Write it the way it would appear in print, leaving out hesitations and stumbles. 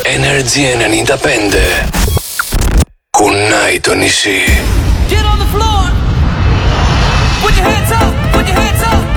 Energy 95. Κουνάει το νησί. Get on the floor. Put your hands up. Put your hands up.